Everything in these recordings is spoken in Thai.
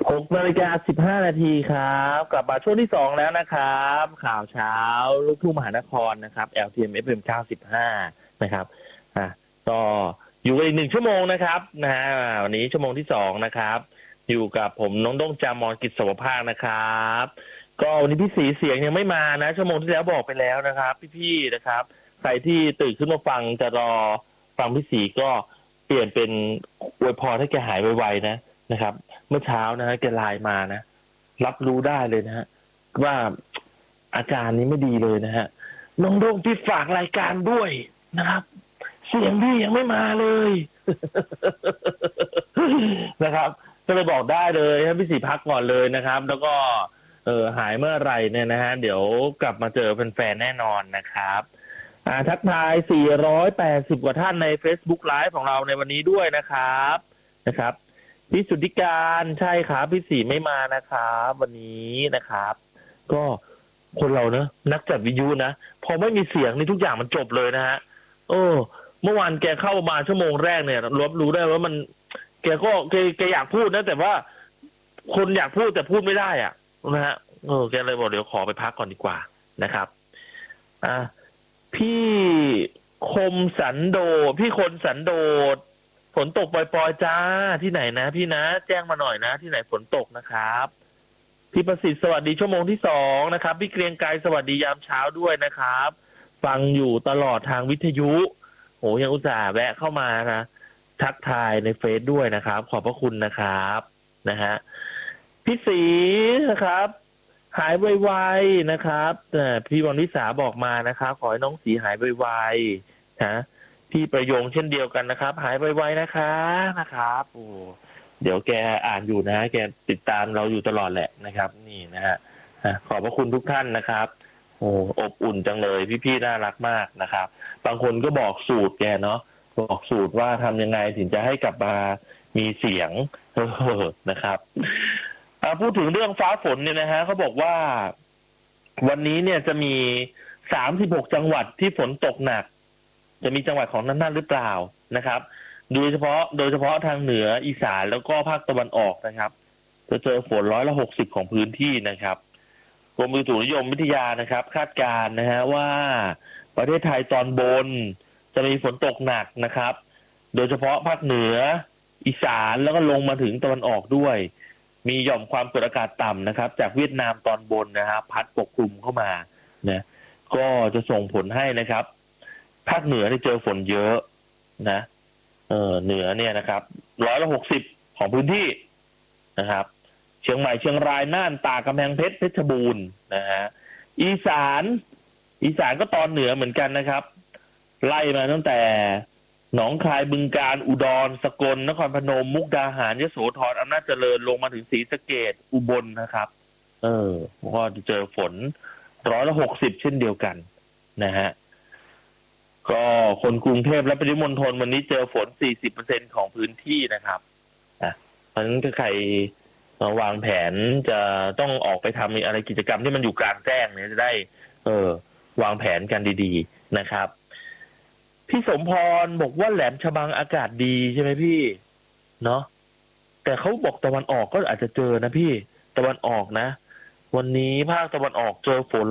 6:15 นาทีครับกลับมาช่วงที่2แล้วนะครับข่าวเช้าลูกทุ่งมหานครนะครับ LTM FM 95นะครับอ่ะก็อยู่กันอีก1 ชั่วโมงนะครับนะฮะวันนี้ชั่วโมงที่2นะครับอยู่กับผมน้องด้งจามอนกิจสวภาคนะครับก็วันนี้พี่สีเสียงยังไม่มานะชั่วโมงที่แล้วบอกไปแล้วนะครับพี่ๆนะครับใครที่ตื่นขึ้นมาฟังจะรอฟังพี่สีก็เปลี่ยนเป็นอวยพรให้แกหายไวๆนะครับเมื่อเช้านะฮะแกไลน์มานะรับรู้ได้เลยนะฮะว่าอาการนี้ไม่ดีเลยนะฮะน้องโด่งพี่ฝากรายการด้วยนะครับเสียงพี่ยังไม่มาเลยนะครับก็เลยบอกได้เลยให้พี่สีพักก่อนเลยนะครับแล้วก็หายเมื่อไหร่เนี่ยนะฮะเดี๋ยวกลับมาเจอแฟนๆแน่นอนนะครับทักทาย480กว่าท่านใน Facebook Live ของเราในวันนี้ด้วยนะครับพี่สุทธิการใช่ครับพี่สีไม่มานะครับวันนี้นะครับก็คนเราเนอะนักจัดวิทยุนะพอไม่มีเสียงนี่ทุกอย่างมันจบเลยนะฮะเมื่อวานแกเข้ามาชั่วโมงแรกเนี่ยรู้ได้ว่ามันแกอยากพูดนะแต่ว่าคนอยากพูดแต่พูดไม่ได้อ่ะนะฮะแกเลยบอกเดี๋ยวขอไปพักก่อนดีกว่านะครับพี่คมสันโดพี่คนสันโดษฝนตกปล่อยๆจ้าที่ไหนนะพี่นะแจ้งมาหน่อยนะที่ไหนฝนตกนะครับพี่ประสิทธิ์สวัสดีชั่วโมงที่2นะครับพี่เกรียงไกรสวัสดียามเช้าด้วยนะครับฟังอยู่ตลอดทางวิทยุโหยังอุตส่าห์แวะเข้ามานะทักทายในเฟซด้วยนะครับขอบพระคุณนะครับนะฮะพี่ศรีนะครับหายไวๆนะครับพี่วรรณิสาบอกมานะครับขอให้น้องศรีหายไวๆนะพี่ประโยงเช่นเดียวกันนะครับหายไวๆนะครับโอ้เดี๋ยวแกอ่านอยู่นะแกติดตามเราอยู่ตลอดแหละนะครับนี่นะฮะขอบพระคุณทุกท่านนะครับโอ้อบอุ่นจังเลยพี่ๆน่ารักมากนะครับบางคนก็บอกสูตรแกเนาะบอกสูตรว่าทำยังไงถึงจะให้กลับมามีเสียงนะครับพูดถึงเรื่องฟ้าฝนเนี่ยนะฮะเขาบอกว่าวันนี้เนี่ยจะมี36จังหวัดที่ฝนตกหนักจะมีจังหวัดของนั่นหรือเปล่านะครับโดยเฉพาะทางเหนืออีสานแล้วก็ภาคตะวันออกนะครับจะเจอฝน60%ของพื้นที่นะครับกรมอุตุนิยมวิทยานะครับคาดการณ์นะฮะว่าประเทศไทยตอนบนจะมีฝนตกหนักนะครับโดยเฉพาะภาคเหนืออีสานแล้วก็ลงมาถึงตะวันออกด้วยมีหย่อมความกดอากาศต่ำนะครับจากเวียดนามตอนบนนะครับพัดปกคลุมเข้ามานะก็จะส่งผลให้นะครับภาคเหนือได้เจอฝนเยอะนะเหนือเนี่ยนะครับ60%ของพื้นที่นะครับเชียงใหม่เชียงรายน่านตากกำแพงเพชรเพชรบูรณ์นะฮะอีสานก็ตอนเหนือเหมือนกันนะครับไล่มาตั้งแต่หนองคายบึงกาฬอุดรสกลนครพนมมุกดาหารยโสธรอำนาจเจริญลงมาถึงศรีสะเกษอุบลนะครับก็จะเจอฝน60%เช่นเดียวกันนะฮะก็คนกรุงเทพและปริมณฑลวันนี้เจอฝน40%ของพื้นที่นะครับเพราะฉะนั้นถ้าใครวางแผนจะต้องออกไปทำอะไรกิจกรรมที่มันอยู่กลางแจ้งเนี่ยจะได้วางแผนกันดีๆนะครับพี่สมพรบอกว่าแหลมฉบังอากาศดีใช่ไหมพี่เนาะแต่เขาบอกตะวันออกก็อาจจะเจอนะพี่ตะวันออกนะวันนี้ภาคตะวันออกเจอฝน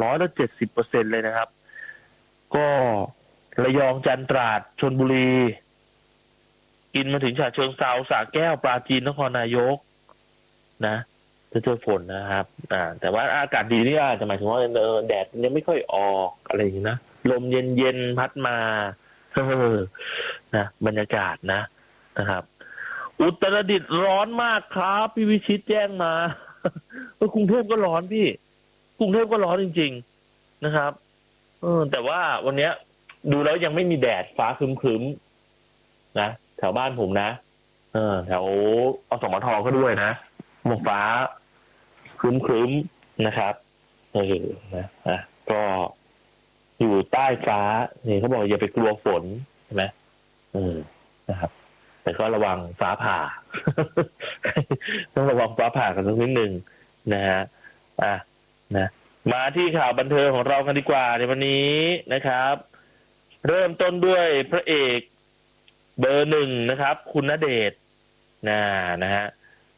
70%เลยนะครับก็ระยองจันทร์ตราดชลบุรีกินมาถึงฉะเชิงเทราสระแก้วปราจีนนครนายกนะจะเจอฝนนะครับแต่ว่าอากาศดีนี่อาจจะหมายถึงว่าแดดยังไม่ค่อยออกอะไรอย่างนี้นะลมเย็นๆพัดมานะบรรยากาศนะครับอุตรดิตถ์ร้อนมากครับพี่วิชิตแจ้งมากรุงเทพก็ร้อนพี่กรุงเทพก็ร้อนจริงๆนะครับแต่ว่าวันเนี้ยดูแล้วยังไม่มีแดดฟ้าครึ้มๆนะแถวบ้านผมนะแถวอสมทก็ด้วยนะหมอกฟ้าครึ้มๆนะครับนะก็อยู่ใต้ฟ้านี่เขาบอกอย่าไปกลัวฝนใช่ไหมนะครับแต่ก็ระวังฟ้าผ่า ต้องระวังฟ้าผ่ากันสักนิดนึงนะฮะนะมาที่ข่าวบันเทิงของเรากันดีกว่าในวันนี้นะครับเริ่มต้นด้วยพระเอกเบอร์ 1นะครับคุณณเดชน์นะฮะ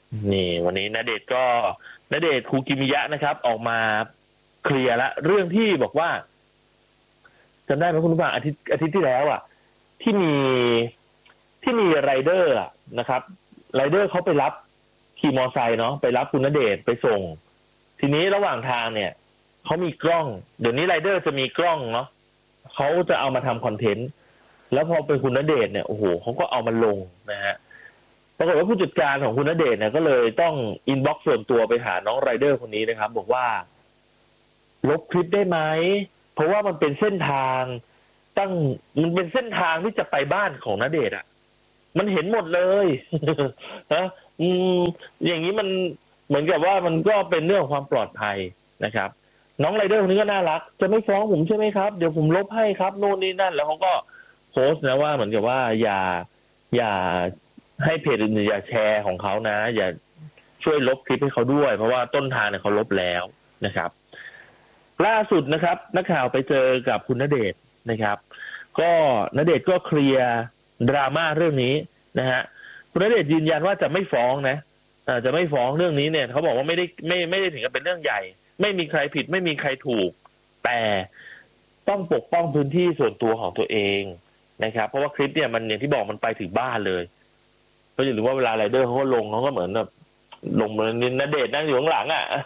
นี่วันนี้ณเดชน์คูกิมิยะนะครับ ออกมาเคลียร์ละเรื่องที่บอกว่าจำได้ไหมคุณผู้ฟังอาทิตย์ที่แล้วที่มีที่มีไรเดอร์นะครับไรเดอร์เขาไปรับขี่มอไซค์เนาะไปรับคุณณเดชน์ไปส่ง ทีนี้ระหว่างทางเนี่ยเขามีกล้องเดี๋ยวนี้ไรเดอร์จะมีกล้องเนาะเขาจะเอามาทำคอนเทนต์แล้วพอเป็นคุณณเดชน์เนี่ยโอ้โหเขาก็เอามาลงนะฮะปรากฏว่าผู้จัดการของคุณณเดชน์เนี่ยก็เลยต้องอินบ็อกซ์ส่วนตัวไปหาน้องไรเดอร์คนนี้นะครับบอกว่าลบคลิปได้ไหมเพราะว่ามันเป็นเส้นทางมันเป็นเส้นทางที่จะไปบ้านของณเดชน์มันเห็นหมดเลยนะอย่างนี้มันเหมือนกับว่ามันก็เป็นเรื่องของความปลอดภัยนะครับน้องไรเดอร์คนนี้ก็น่ารักจะไม่ฟ้องผมใช่ไหมครับเดี๋ยวผมลบให้ครับโน่นนี่นั่นแล้วเขาก็โพสต์นะว่าเหมือนกับว่าอย่าให้เพจอื่นอย่าแชร์ของเขานะอย่าช่วยลบคลิปให้เขาด้วยเพราะว่าต้นทางเนี่ยเขาลบแล้วนะครับล่าสุดนะครับนักข่าวไปเจอกับคุณณเดชน์นะครับก็ณเดชน์ก็เคลียร์ดราม่าเรื่องนี้นะฮะคุณณเดชน์ยืนยันว่าจะไม่ฟ้องนะจะไม่ฟ้องเรื่องนี้เนี่ยเขาบอกว่าไม่ได้ถึงกับเป็นเรื่องใหญ่ไม่มีใครผิดไม่มีใครถูกแต่ต้องปกป้องพื้นที่ส่วนตัวของตัวเองนะครับเพราะว่าคลิปเนี่ยมันอย่างที่บอกมันไปถึงบ้านเลยก็อย่าลืมว่าเวลาไรเดอร์เขาก็ลงเขาก็เหมือนแบบลงมาณเดชน์นั่งอยู่ข้างหลัง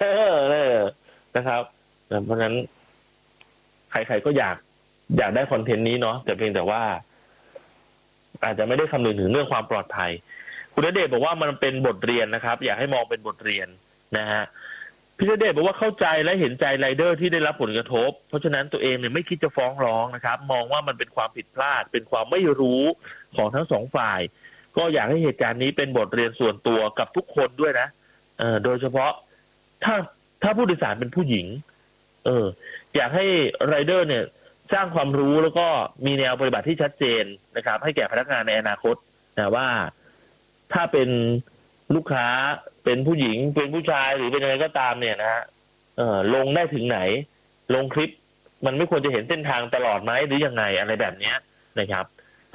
นะครับเพราะฉะนั้นใครๆก็อยากได้คอนเทนต์นี้เนาะแต่เพียงแต่ว่าอาจจะไม่ได้คำนึงถึงเรื่องความปลอดภัยคุณณเดชน์บอกว่ามันเป็นบทเรียนนะครับอยากให้มองเป็นบทเรียนนะฮะพี่ณเดชน์บอกว่าเข้าใจและเห็นใจไรเดอร์ที่ได้รับผลกระทบเพราะฉะนั้นตัวเองเนี่ยไม่คิดจะฟ้องร้องนะครับมองว่ามันเป็นความผิดพลาดเป็นความไม่รู้ของทั้งสองฝ่ายก็อยากให้เหตุการณ์นี้เป็นบทเรียนส่วนตัวกับทุกคนด้วยนะโดยเฉพาะถ้าผู้โดยสารเป็นผู้หญิงอยากให้ไรเดอร์เนี่ยสร้างความรู้แล้วก็มีแนวปฏิบัติที่ชัดเจนนะครับให้แก่พนักงานในอนาคตนะว่าถ้าเป็นลูกค้าเป็นผู้หญิงเป็นผู้ชายหรือเป็นอะไรก็ตามเนี่ยนะฮะลงได้ถึงไหนลงคลิปมันไม่ควรจะเห็นเส้นทางตลอดไหมหรือยังไงอะไรแบบเนี้ยนะครับ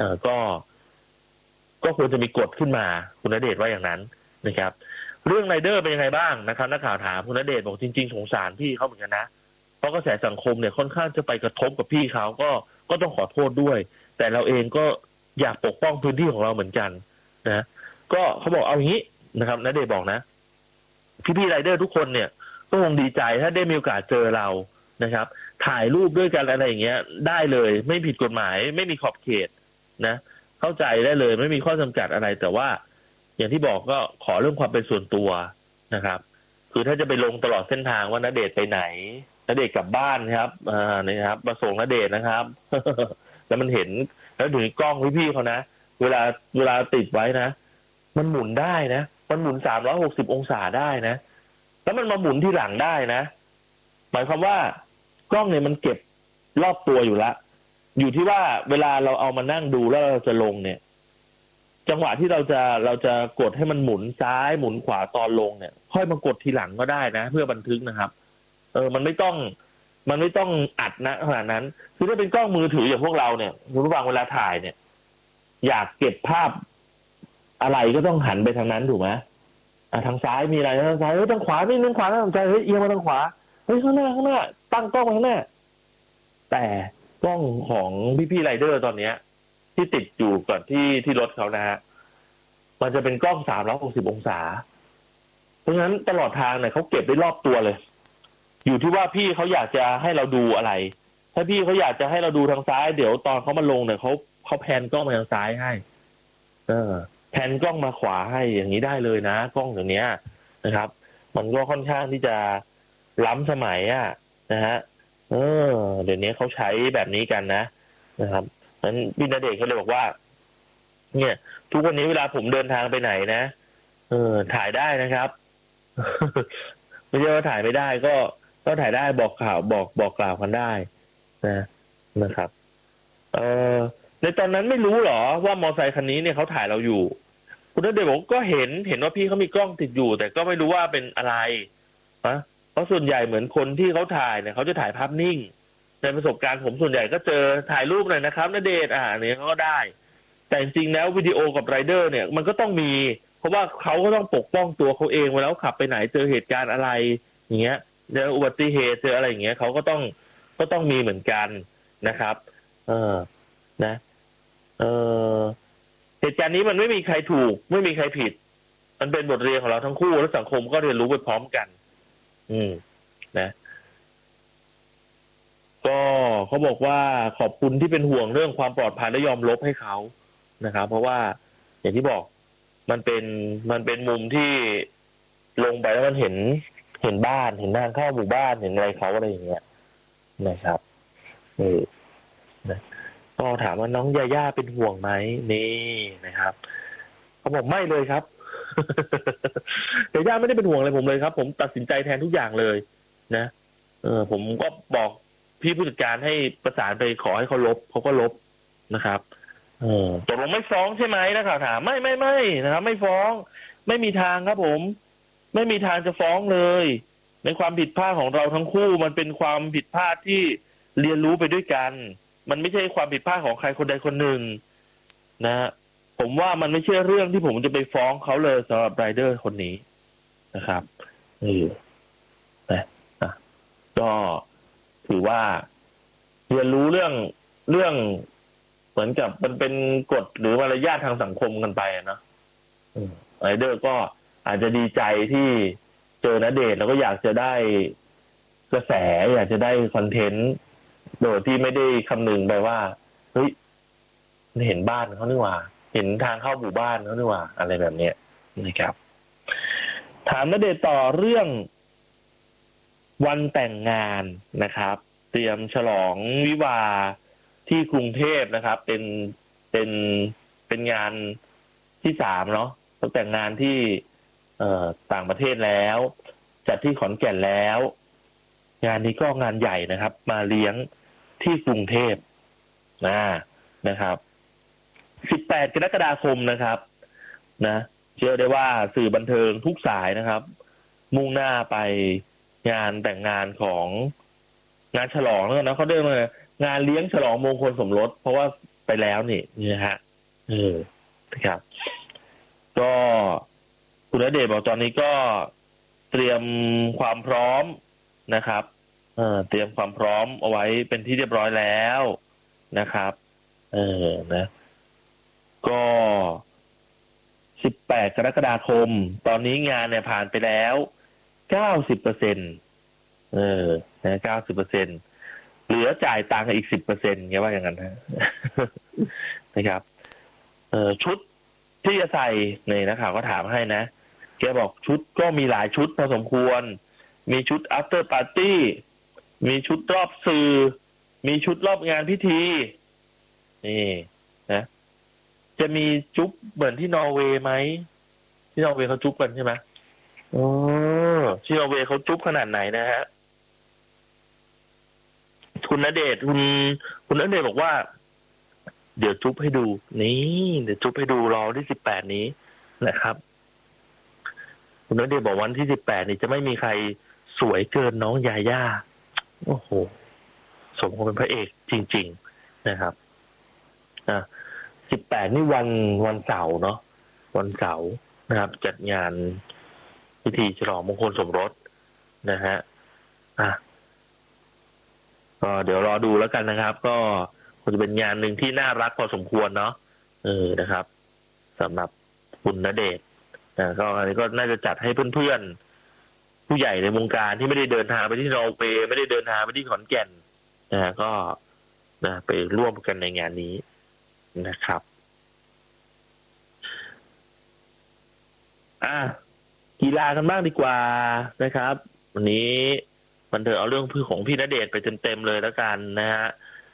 ก็ควรจะมีกฎขึ้นมาคุณณเดชน์ว่าอย่างนั้นนะครับเรื่องไรเดอร์เป็นยังไงบ้างนะครับนักข่าวถามคุณณเดชน์บอกจริงๆสงสารพี่เขาเหมือนกันนะเพราะกระแสสังคมเนี่ยค่อนข้างจะไปกระทบกับพี่เขาก็ต้องขอโทษด้วย แต่เราเองก็อยากปกป้องพื้นที่ของเราเหมือนกันนะก็เขาบอกเอาอย่างนี้นะครับณเดชน์บอกนะพี่ไรเดอร์ทุกคนเนี่ยก็คงดีใจถ้าได้มีโอกาสเจอเรานะครับถ่ายรูปด้วยกันอะไรอย่างเงี้ยได้เลยไม่ผิดกฎหมายไม่มีขอบเขตนะเข้าใจได้เลยไม่มีข้อจำกัดอะไรแต่ว่าอย่างที่บอกก็ขอเรื่องความเป็นส่วนตัวนะครับคือถ้าจะไปลงตลอดเส้นทางว่าณเดชน์ไปไหนณเดชน์กลับบ้านครับนะครับมาส่งณเดชน์นะครับ แล้วมันเห็นแล้วถึงกล้องพี่ๆเขานะเวลาติดไว้นะมันหมุนได้นะมันหมุน360องศาได้นะแล้วมันมาหมุนที่หลังได้นะหมายความว่ากล้องเนี่ยมันเก็บรอบตัวอยู่ละอยู่ที่ว่าเวลาเราเอามานั่งดูแล้วเราจะลงเนี่ยจังหวะที่เราจะกดให้มันหมุนซ้ายหมุนขวาตอนลงเนี่ยค่อยมากดทีหลังก็ได้นะเพื่อบันทึกนะครับมันไม่ต้องอัดนะขนาดนั้นคือถ้าเป็นกล้องมือถืออย่างพวกเราเนี่ยคุณผู้ฟังเวลาถ่ายเนี่ยอยากเก็บภาพอะไรก็ต้องหันไปทางนั้นถูกไหมทางซ้ายมีอะไรทางซ้ายทางขวานี่นึงขวาน่าสนใจเอียงมาทางขวาข้างหน้าตั้งกล้องมาข้างหน้าแต่กล้องของพี่ไรเดอร์ตอนเนี้ยที่ติดอยู่ก่อนที่รถเขานะฮะมันจะเป็นกล้อง360องศาเพราะฉะนั้นตลอดทางเนี่ยเขาเก็บได้รอบตัวเลยอยู่ที่ว่าพี่เขาอยากจะให้เราดูอะไรถ้าพี่เขาอยากจะให้เราดูทางซ้ายเดี๋ยวตอนเขามาลงเนี่ยเขาแพนกล้องมาทางซ้ายให้แพนกล้องมาขวาให้อย่างนี้ได้เลยนะกล้องอย่างเนี้ยนะครับมันก็ค่อนข้างที่จะล้ำสมัยนะฮะเดี๋ยวนี้เขาใช้แบบนี้กันนะครับนั้นพี่ณเดชน์เขาเลยบอกว่าเนี่ยทุกวันนี้เวลาผมเดินทางไปไหนนะถ่ายได้นะครับไม่ใช่ว่าถ่ายไม่ได้ก็ถ่ายได้บอกข่าวบอกกล่าวกันได้นะครับในตอนนั้นไม่รู้หรอว่ามอเตอร์ไซค์คันนี้เนี่ยเขาถ่ายเราอยู่คุณณเดชน์บอกก็เห็นว่าพี่เขามีกล้องติดอยู่แต่ก็ไม่รู้ว่าเป็นอะไรเพราะส่วนใหญ่เหมือนคนที่เขาถ่ายเนี่ยเขาจะถ่ายภาพนิ่งในประสบการณ์ผมส่วนใหญ่ก็เจอถ่ายรูปหน่อยนะครับณเดชน์เนี่ยเขาก็ได้แต่จริงๆแล้ววิดีโอกับไรเดอร์เนี่ยมันก็ต้องมีเพราะว่าเขาก็ต้องปกป้องตัวเขาเองเวลาขับไปไหนเจอเหตุการณ์อะไรอย่างเงี้ยเจออุบัติเหตุเจออะไรอย่างเงี้ยเขาก็ต้องมีเหมือนกันนะครับ เออนะเออเหตุการณ์นี้มันไม่มีใครถูกไม่มีใครผิด มันเป็นบทเรียนของเราทั้งคู่และสังคมก็เรียนรู้ไปพร้อมกัน อืมนะก็เขาบอกว่าขอบคุณที่เป็นห่วงเรื่องความปลอดภัยและยอมลบให้เขานะครับเพราะว่าอย่างที่บอกมันเป็นมุมที่ลงไปแล้วมันเห็นบ้านเห็นทางเข้าหมู่บ้านเห็นอะไรเขาอะไรอย่างเงี้ยนะครับเออนะก็ถามว่าน้องยาย่าเป็นห่วงไหมนี่นะครับเขาบอกไม่เลยครับ ยาย่าไม่ได้เป็นห่วงอะไรผมเลยครับผมตัดสินใจแทนทุกอย่างเลยนะผมก็บอกพี่ผู้จัดการให้ประสานไปขอให้เขาลบเขาก็ลบนะครับตกลงไม่ฟ้องใช่ไหมนักข่าวถามไม่นะครับไม่ฟ้องไม่มีทางครับผมไม่มีทางจะฟ้องเลยในความผิดพลาดของเราทั้งคู่มันเป็นความผิดพลาดที่เรียนรู้ไปด้วยกันมันไม่ใช่ความผิดพลาดของใครคนใดคนหนึ่งนะ ผมว่ามันไม่ใช่เรื่องที่ผมจะไปฟ้องเขาเลยสำหรับไรเดอร์คนนี้นะครับนะก็ถือว่าเรียนรู้เรื่องเหมือนกับมันเป็นกฎหรือมารยาททางสังคมกันไปนะไรเดอร์ก็อาจจะดีใจที่เจอณเดชน์แล้วก็อยากจะได้กระแสอยากจะได้คอนเทนต์โดยที่ไม่ได้คำนึงไปว่าเฮ้ยเห็นบ้านเขานี่หว่าเห็นทางเข้าหมู่บ้านเขานี่หว่าอะไรแบบนี้นะครับถามณเดชน์ต่อเรื่องวันแต่งงานนะครับเตรียมฉลองวิวาห์ที่กรุงเทพนะครับเป็นงานที่3เนาะแต่งงานที่ต่างประเทศแล้วจัดที่ขอนแก่นแล้วงานนี้ก็งานใหญ่นะครับมาเลี้ยงที่กรุงเทพนะครับ18กรกฎาคมนะครับนะเชื่อได้ว่าสื่อบันเทิงทุกสายนะครับมุ่งหน้าไปงานแต่งงานของงานฉลองแล้วนะเขาเรียกว่างานเลี้ยงฉลองมงคลสมรสเพราะว่าไปแล้วนี่นะฮะนะครับก็คุณณเดชน์บอกตอนนี้ก็เตรียมความพร้อมนะครับเตรียมความพร้อมเอาไว้เป็นที่เรียบร้อยแล้วนะครับนะก็18กรกฎาคมตอนนี้งานเนี่ยผ่านไปแล้ว90%นะ 90%เหลือจ่ายตังค์อีก10%เงี้ยว่าอย่างนั้นนะครับชุดที่จะใส่เนี่ยนักข่าวก็ถามให้นะแกบอกชุดก็มีหลายชุดพอสมควรมีชุด after party มีชุดรอบสื่อมีชุดรอบงานพิธีนี่นะจะมีจุ๊บเหมือนที่นอร์เวย์ไหมที่นอร์เวย์เขาจุ๊บกันใช่ไหมที่นอร์เวย์เขาจุ๊บขนาดไหนนะฮะคุณณเดชน์คุณณเดชน์บอกว่าเดี๋ยวจุ๊บให้ดูนี่เดี๋ยวจุ๊บให้ดูรอที่18นี้นะครับคุณณเดชน์บอกวันที่18นี่จะไม่มีใครสวยเกินน้องยาย่าโอ้โหสมกับเป็นพระเอกจริงๆนะครับ18นี่วันเสาร์เนาะวันเสาร์นะครับจัดงานพิธีฉลองมงคลสมรสนะฮะก็เดี๋ยวรอดูแล้วกันนะครับก็คงจะเป็นงานหนึ่งที่น่ารักพอสมควรเนาะนะครับสำหรับคุณณเดชน์ก็อันนี้ก็น่าจะจัดให้เพื่อนๆผู้ใหญ่ในวงการที่ไม่ได้เดินทางไปที่นอร์เวย์ไม่ได้เดินทางไปที่ขอนแก่นก็ไปร่วมกันในงานนี้นะครับกีฬากันบ้างดีกว่านะครับวันนี้มันเถอะเอาเรื่องของพี่ณเดชน์ไปเต็มๆเลยแล้วกันนะฮะ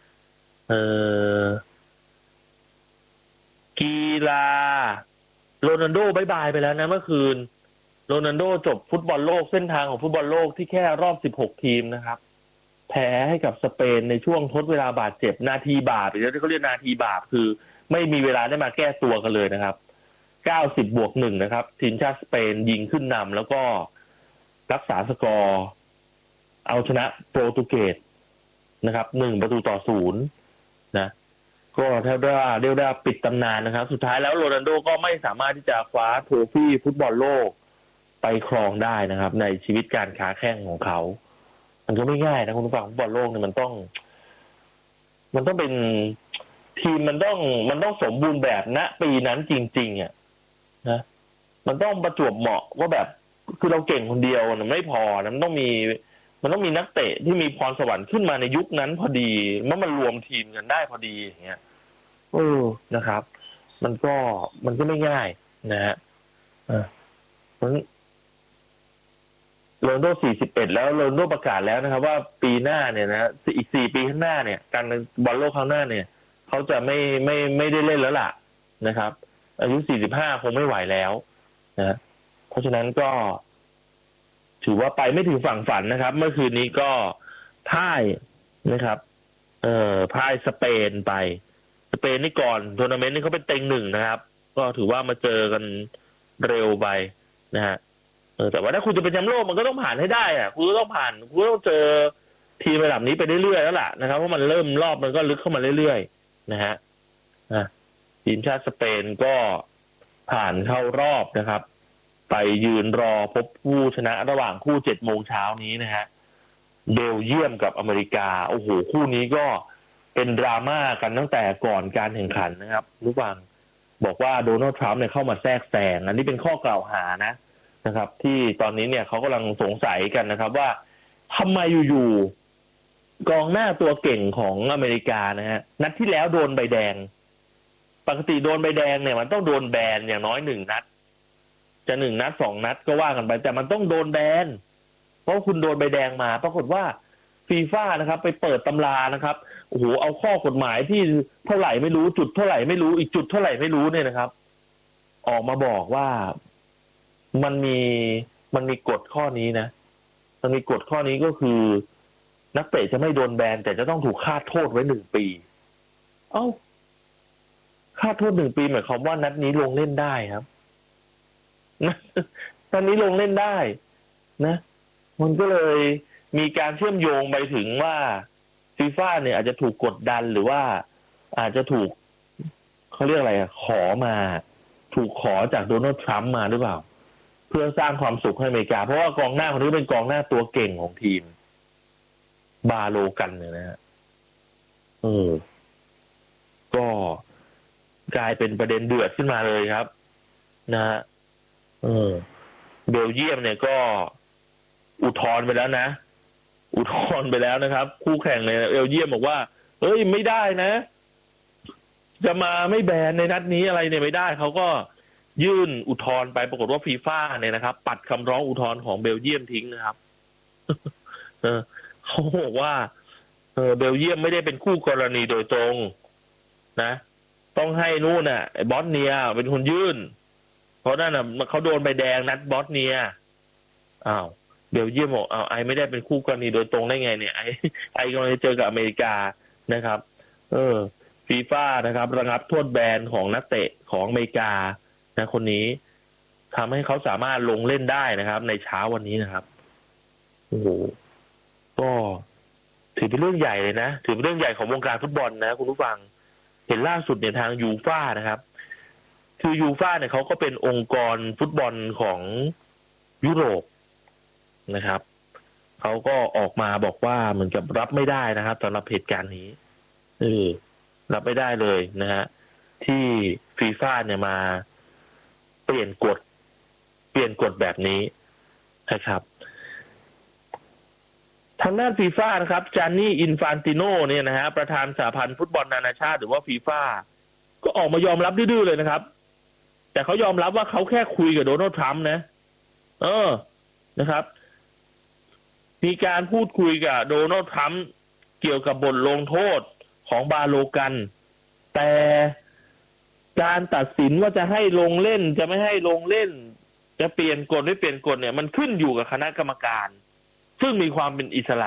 กีฬาโรนัลโดบายบายไปแล้วนะเมื่อคืนโรนัลโดจบฟุตบอลโลกเส้นทางของฟุตบอลโลกที่แค่รอบ16ทีมนะครับแพ้ให้กับสเปนในช่วงทดเวลาบาดเจ็บนาทีบาปหรือที่เขาเรียกนาทีบาปคือไม่มีเวลาได้มาแก้ตัวกันเลยนะครับ90+1นะครับทีมชาติสเปนยิงขึ้นนำแล้วก็รักษาสกอร์เอาชนะโปรตุเกสนะครับ1-0นะก็แทบได้เรียกได้ปิดตำนานนะครับสุดท้ายแล้วโรนัลโดก็ไม่สามารถที่จะคว้าโทฟี่ฟุตบอลโลกไปครองได้นะครับในชีวิตการค้าแข่งของเขามันก็ไม่ง่ายนะคุณผู้ฟังฟุตบอลโลกเนี่ยมันต้องเป็นทีมมันต้องสมบูรณ์แบบณปีนั้นจริงๆอ่ะนะมันต้องประจวบเหมาะว่าแบบคือเราเก่งคนเดียวมันไม่พอนะมันต้องมีนักเตะที่มีพรสวรรค์ขึ้นมาในยุคนั้นพอดีเมื่อมันรวมทีมกันได้พอดีอย่างเงี้ยนะครับ มันก็ไม่ง่ายนะฮะมันโรนลโด41แล้วโรนลโดประกาศแล้วนะครับว่าปีหน้าเนี่ยนะอีก4 ปีข้างหน้าเนี่ยการบอลโลกข้างหน้าเนี่ยเขาจะไม่ได้เล่นแล้วล่ะนะครับอายุ45คงไม่ไหวแล้วนะเพราะฉะนั้นก็ถือว่าไปไม่ถึงฝั่งฝันนะครับ เมื่อคืนนี้ก็พ่ายนะครับพ่ายสเปนไปสเปนนี่ก่อนทัวร์นาเมนต์นี่เขาเป็นเต็ง1นะครับก็ถือว่ามาเจอกันเร็วไปนะฮะแต่ว่าถ้าคุณจะเป็นแชมป์โลกมันก็ต้องผ่านให้ได้อะคุณก็ต้องผ่านคุณก็ต้องเจอทีมระดับนี้ไปเรื่อยๆแล้วล่ะนะครับเพราะมันเริ่มรอบมันก็ลึกเข้ามาเรื่อยๆนะฮะทีมชาติสเปนก็ผ่านเข้ารอบนะครับไปยืนรอพบผู้ชนะระหว่างคู่7 โมงเช้านี้นะฮะเบลเยียมกับอเมริกาโอ้โหคู่นี้ก็เป็นดราม่ากันตั้งแต่ก่อนการแข่งขันนะครับรู้บ้างบอกว่าโดนัลด์ทรัมป์เนี่ยเข้ามาแทรกแซงอันนี้เป็นข้อกล่าวหานะครับที่ตอนนี้เนี่ยเขากำลังสงสัยกันนะครับว่าทำไมอยู่ๆกองหน้าตัวเก่งของอเมริกานะฮะนัดที่แล้วโดนใบแดงปกติโดนใบแดงเนี่ยมันต้องโดนแบนอย่างน้อย1 นัดจะ1 นัด 2 นัดก็ว่ากันไปแต่มันต้องโดนแบนเพราะคุณโดนใบแดงมาปรากฏว่าฟีฟ่านะครับไปเปิดตำรานะครับโอ้โหเอาข้อกฎหมายที่เท่าไหร่ไม่รู้จุดเท่าไหร่ไม่รู้อีกจุดเท่าไหร่ไม่รู้เนี่ยนะครับออกมาบอกว่ามันมีกฎข้อนี้นะมันมีกฎข้อนี้ก็คือนักเตะจะไม่โดนแบนแต่จะต้องถูกฆาตโทษไว้1 ปีเอ้าฆาตโทษ1 ปีหมายความว่านัดนี้ลงเล่นได้ครับนัดนี้ลงเล่นได้นะมันก็เลยมีการเชื่อมโยงไปถึงว่าฟีฟ่าเนี่ยอาจจะถูกกดดันหรือว่าอาจจะถูกเขาเรียกอะไรขอมาถูกขอจากโดนัลด์ทรัมป์มาหรือเปล่าเพื่อสร้างความสุขให้อเมริกาเพราะว่ากองหน้าคนนี้เป็นกองหน้าตัวเก่งของทีมบาโลกันเนี่ยนะฮะก็กลายเป็นประเด็นเดือดขึ้นมาเลยครับนะฮะเบลเยียมเนี่ยก็อุทธรณ์ไปแล้วนะอุทธรณ์ไปแล้วนะครับคู่แข่งในเบลเยียมบอกว่าเฮ้ยไม่ได้นะจะมาไม่แบนในนัดนี้อะไรเนี่ยไม่ได้เขาก็ยื่นอุทธรณ์ไปปรากฏว่าฟีฟ่าเนี่ยนะครับปัดคำร้องอุทธรณ์ของเบลเยียมทิ้งนะครับเขาบอกว่าเบลเยียมไม่ได้เป็นคู่กรณีโดยตรงนะต้องให้นู่นน่ะบอสเนียเป็นคนยื่นเพราะนั่นน่ะเขาโดนใบแดงนัดบอสเนียอ้าวเบลเยียมบอกไอไม่ได้เป็นคู่กรณีโดยตรงได้ไงเนี่ยไอกำลังจะเจอกับอเมริกานะครับฟีฟ่านะครับระงับโทษแบนของนักเตะของอเมริกานะคนนี้ทำให้เขาสามารถลงเล่นได้นะครับในเช้าวันนี้นะครับโอ้โหก็ถือเป็นเรื่องใหญ่เลยนะถือเป็นเรื่องใหญ่ของวงการฟุตบอลนะคุณผู้ฟังเห็นล่าสุดเนี่ยทางยูฟ่านะครับคือยูฟ่าเนี่ยเขาก็เป็นองค์กรฟุตบอลของยุโรปนะครับเขาก็ออกมาบอกว่าเหมือนกับรับไม่ได้นะครับสำหรับเหตุการณ์นี้รับไม่ได้เลยนะฮะที่ฟีฟ่าเนี่ยมาเปลี่ยนกฎแบบนี้นะครับทางด้านฟีฟ่านะครับจานนี่อินฟานติโนเนี่ยนะฮะประธานสหพันธ์ฟุตบอลนานาชาติหรือว่าฟีฟ่าก็ออกมายอมรับดื้อๆเลยนะครับแต่เขายอมรับว่าเขาแค่คุยกับโดนัลด์ทรัมป์นะนะครับมีการพูดคุยกับโดนัลด์ทรัมป์เกี่ยวกับบทลงโทษของบาโลกันแต่การตัดสินว่าจะให้ลงเล่นจะไม่ให้ลงเล่นจะเปลี่ยนกฎไม่เปลี่ยนกฎเนี่ยมันขึ้นอยู่กับคณะกรรมการซึ่งมีความเป็นอิสระ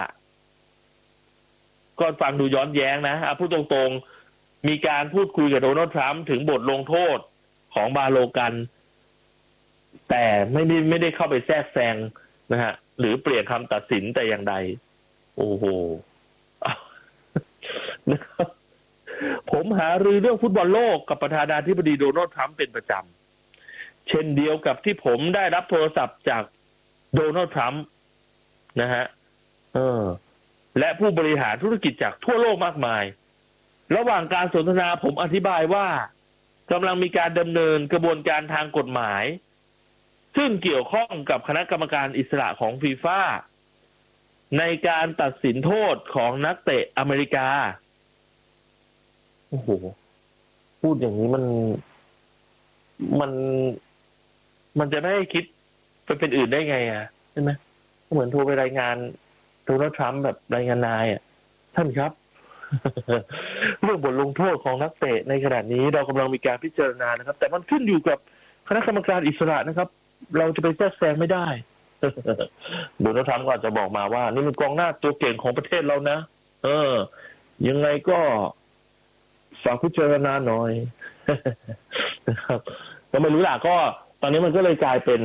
ก็ฟังดูย้อนแย้งนะพูดตรงๆมีการพูดคุยกับโดนัลด์ทรัมป์ถึงบทลงโทษของบาโลกันแต่ไม่ได้เข้าไปแทรกแซงนะฮะหรือเปลี่ยนคำตัดสินแต่อย่างใดโอ้โหผมหารือเรื่องฟุตบอลโลกกับประธานาธิบดีโดนัลด์ทรัมป์เป็นประจำเช่นเดียวกับที่ผมได้รับโทรศัพท์จากโดนัลด์ทรัมป์นะฮะและผู้บริหารธุรกิจจากทั่วโลกมากมายระหว่างการสนทนาผมอธิบายว่ากำลังมีการดำเนินกระบวนการทางกฎหมายซึ่งเกี่ยวข้องกับคณะกรรมการอิสระของฟีฟ่าในการตัดสินโทษของนักเตะอเมริกาโอ้โหพูดอย่างนี้มันมันจะไม่ให้คิดไปเป็นอื่นได้ไงอ่ะใช่ไหมเหมือนโทรไปรายงานโดนัลด์ทรัมป์แบบรายงานนายอ่ะท่านครับ เรื่องบทลงโทษของนักเตะในขณะนี้เรากำลังมีการพิจารณานะครับแต่มันขึ้นอยู่กับคณะกรรมการอิสระนะครับเราจะไปแทรกแซงไม่ได้ โดนัลด์ทรัมป์ก็อาจจะบอกมาว่านี่มันกองหน้าตัวเก่งของประเทศเรานะยังไงก็ฝากพิจารณาหน่อยนะครับก็ไม่รู้ล่ะก็ตอนนี้มันก็เลยกลายเป็น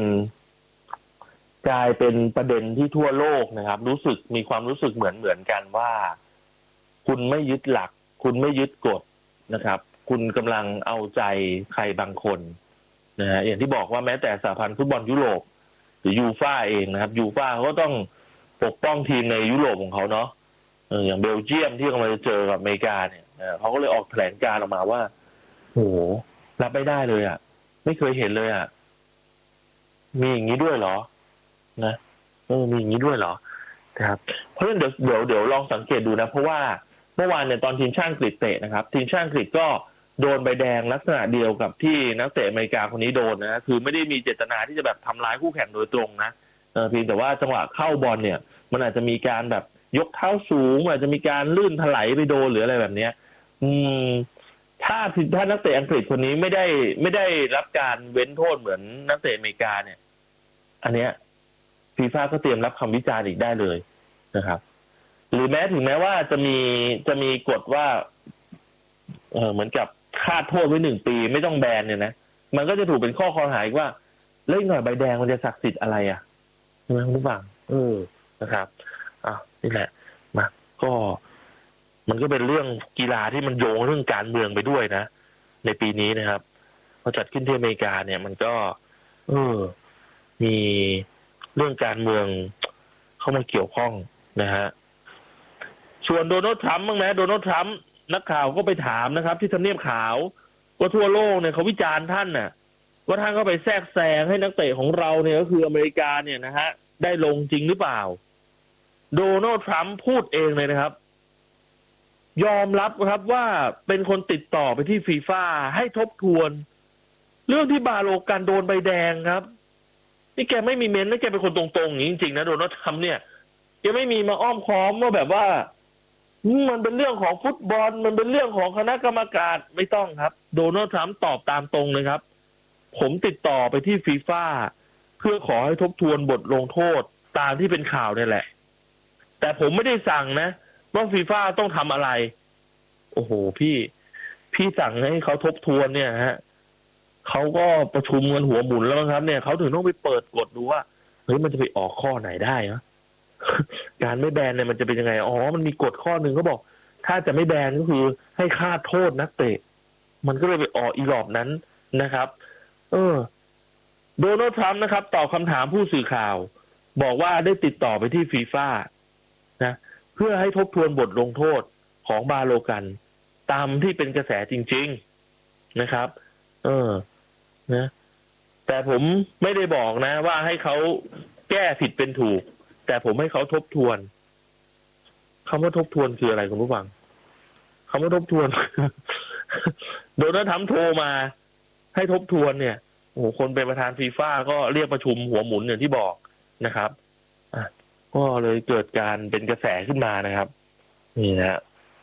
ประเด็นที่ทั่วโลกนะครับมีความรู้สึกเหมือนกันว่าคุณไม่ยึดหลักคุณไม่ยึดกฎนะครับคุณกำลังเอาใจใครบางคนนะฮะอย่างที่บอกว่าแม้แต่สหพันธ์ฟุตบอลยุโรปหรือยูฟ่าเองนะครับยูฟ่าเขาก็ต้องปกป้องทีมในยุโรปของเขาเนาะอย่างเบลเยียมที่กำลังจะเจอกับอเมริกาเนี่ยเขาก็เลยออกแถลงการออกมาว่าโหรับไม่ได้เลยอ่ะไม่เคยเห็นเลยอ่ะมีอย่างนี้ด้วยเหรอนะมีอย่างนี้ด้วยเหรอนะครับเพราะฉะนั้นเดี๋ยวลองสังเกตดูนะเพราะว่าเมื่อวานเนี่ยตอนทีมชาติอังกฤษเตะนะครับทีมชาติอังกฤษก็โดนใบแดงลักษณะเดียวกับที่นักเตะอเมริกาคนนี้โดนนะคือไม่ได้มีเจตนาที่จะแบบทำร้ายคู่แข่งโดยตรงนะเพียงแต่ว่าจังหวะเข้าบอลเนี่ยมันอาจจะมีการแบบยกเท้าสูงอาจจะมีการลื่นถลายไปโดนหรืออะไรแบบเนี้ยถ้านักเตะอังกฤษคนนี้ไม่ได้รับการเว้นโทษเหมือนนักเตะอเมริกาเนี่ยอันเนี้ยฟีฟ่าก็เตรียมรับคำวิจารณ์อีกได้เลยนะครับหรือถึงแม้ว่าจะมีกฎว่าเหมือนกับคาดโทษไว้1 ปีไม่ต้องแบนเนี่ยนะมันก็จะถูกเป็นข้อคอรหาอีกว่าเล่นหน่อยใบแดงมันจะศักดิ์สิทธิ์อะไรอ่ะใช่ไหมคุณผู้ฟังนะครับนี่แหละมาก็มันก็เป็นเรื่องกีฬาที่มันโยงเรื่องการเมืองไปด้วยนะในปีนี้นะครับพอจัดขึ้นที่อเมริกาเนี่ยมันก็มีเรื่องการเมืองเข้ามาเกี่ยวข้องนะฮะส่วนโดนัลด์ทรัมป์บ้างไหมโดนัลด์ทรัมป์นักข่าวก็ไปถามนะครับที่ทำเนียบขาวว่าทั่วโลกเนี่ยเขาวิจารณ์ท่านน่ะว่าท่านก็ไปแทรกแซงให้นักเตะของเราเนี่ยก็คืออเมริกาเนี่ยนะฮะได้ลงจริงหรือเปล่าโดนัลด์ทรัมป์พูดเองเลยนะครับยอมรับครับว่าเป็นคนติดต่อไปที่ฟีฟ่าให้ทบทวนเรื่องที่บาโลกันโดนใบแดงครับนี่แกไม่มีเม้นนะแกเป็นคนตรงๆอย่างนี้จริงๆนะโดนัลด์ทรัมป์เนี่ยแกไม่มีมาอ้อมค้อมว่าแบบว่ามันเป็นเรื่องของฟุตบอลมันเป็นเรื่องของคณะกรรมการไม่ต้องครับโดนัลด์ทรัมป์ตอบตามตรงเลยครับผมติดต่อไปที่ฟีฟ่าเพื่อขอให้ทบทวนบทลงโทษตามที่เป็นข่าวนี่แหละแต่ผมไม่ได้สั่งนะว่าฟีฟ่าต้องทำอะไรโอ้โหพี่สั่งให้เขาทบทวนเนี่ยฮะเขาก็ประชุมกันหัวหมุนแล้วครับเนี่ยเขาถึงต้องไปเปิดกฎดูว่าเฮ้ยมันจะไปออกข้อไหนได้นะการไม่แบนเนี่ยมันจะเป็นยังไงมันมีกฎข้อหนึ่งเขาบอกถ้าจะไม่แบนก็คือให้ค่าโทษนักเตะมันก็เลยไปออกอีหลอบนั้นนะครับโดนัลด์ทรัมป์นะครับตอบคำถามผู้สื่อข่าวบอกว่าได้ติดต่อไปที่ฟีฟ่านะเพื่อให้ทบทวนบทลงโทษของบาโลกันตามที่เป็นกระแสจริงๆนะครับนะแต่ผมไม่ได้บอกนะว่าให้เขาแก้ผิดเป็นถูกแต่ผมให้เขาทบทวนคำว่าทบทวนคืออะไรคุณผู้ฟังคำว่าทบทวน โดนัลด์ทรัมป์โทรมาให้ทบทวนเนี่ยโอ้โหคนเป็นประธานฟีฟ่าก็เรียกประชุมหัวหมุนอย่างที่บอกนะครับก็เลยเกิดการเป็นกระแสขึ้นมานะครับนี่นะ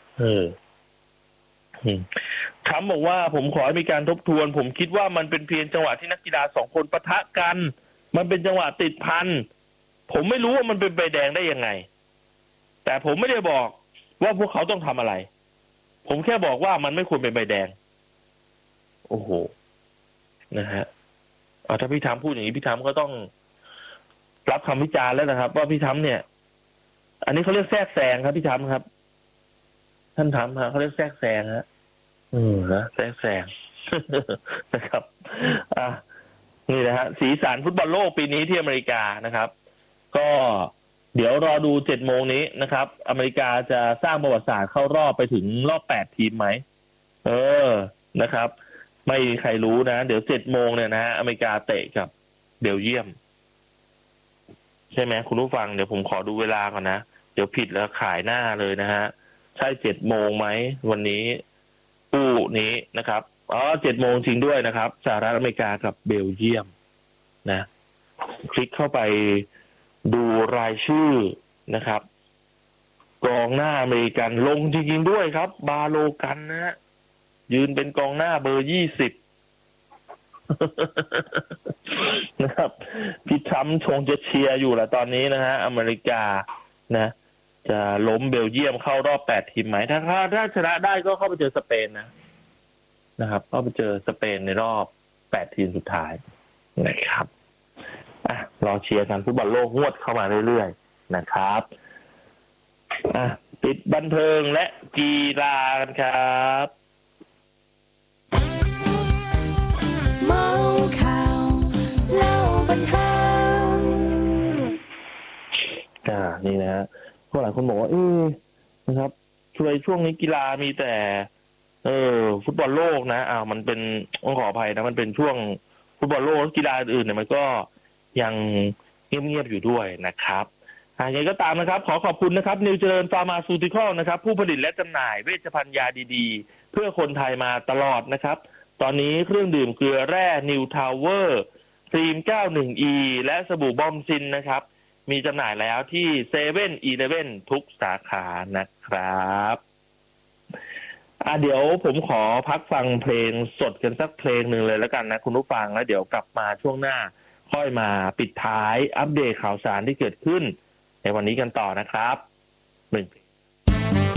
ทรัมป์บอกว่าผมขอให้มีการทบทวนผมคิดว่ามันเป็นเพียงจังหวะที่นักกีฬา2 คนปะทะกันมันเป็นจังหวะติดพันผมไม่รู้ว่ามันเป็นใบแดงได้ยังไงแต่ผมไม่ได้บอกว่าพวกเขาต้องทำอะไรผมแค่บอกว่ามันไม่ควรเป็นใบแดงโอ้โหนะฮะถ้าพี่ทรัมป์พูดอย่างนี้พี่ทรัมป์ก็ต้องรับคำวิจารณ์แล้วนะครับว่าพี่ทรัมป์เนี่ยอันนี้เขาเรียกแทรกแซงครับพี่ทรัมป์ครับท่านทรัมป์ฮะเขาเรียกแทรกแซงฮะนะแซงนะครับอ่ะนี่นะฮะสีสันฟุตบอลโลกปีนี้ที่อเมริกานะครับ ก็เดี๋ยวรอดู7 โมงนี้นะครับ อเมริกาจะสร้างประวัติศาสตร์เข้ารอบไปถึงรอบ8 ทีมไหมเออนะครับ ไม่มีใครรู้นะ เดี๋ยว7 โมงเนี่ยนะฮะอเมริกาเตะกับเบลเยียม ใช่ไหมคุณผู้ฟังเดี๋ยวผมขอดูเวลาก่อนนะเดี๋ยวผิดแล้วขายหน้าเลยนะฮะใช่7 โมงไหมวันนี้คู่นี้นะครับ7 โมงจริงด้วยนะครับสหรัฐอเมริกากับเบลเยียมนะคลิกเข้าไปดูรายชื่อนะครับกองหน้าอเมริกันลงจริงๆด้วยครับบาโลกันนะฮะยืนเป็นกองหน้าเบอร์20นะครับพี่ทรัมป์คงจะเชียร์อยู่แหละตอนนี้นะฮะอเมริกานะจะล้มเบลเยียมเข้ารอบ8 ทีมไหมถ้าชนะได้ก็เข้าไปเจอสเปนนะครับเข้าไปเจอสเปนในรอบ8 ทีมสุดท้ายนะครับรอเชียร์กันฟุตบอลโลกงวดเข้ามาเรื่อยๆนะครับปิดบันเทิงและกีฬากันครับเมาข่าวเล่าบันเทิงนี่นะฮะหลายคนบอกว่านะครับช่วงนี้กีฬามีแต่ฟุตบอลโลกนะมันเป็นต้องขออภัยนะมันเป็นช่วงฟุตบอลโลกกีฬาอื่นเนี่ยมันก็ยังเงียบๆอยู่ด้วยนะครับอย่างไรก็ตามนะครับขอขอบคุณนะครับนิวเจริญฟาร์มาซูติคอลนะครับผู้ผลิตและจำหน่ายเวชภัณฑ์ยาดีๆเพื่อคนไทยมาตลอดนะครับตอนนี้เครื่องดื่มเกลือแร่นิวทาวเวอร์ครีม 91E และสบู่บอมซินนะครับมีจำหน่ายแล้วที่เซเว่นอีเลฟเว่นทุกสาขานะครับเดี๋ยวผมขอพักฟังเพลงสดกันสักเพลงหนึ่งเลยแล้วกันนะคุณผู้ฟังแล้วเดี๋ยวกลับมาช่วงหน้าค่อยมาปิดท้ายอัปเดตข่าวสารที่เกิดขึ้นในวันนี้กันต่อนะครับ1 เพลง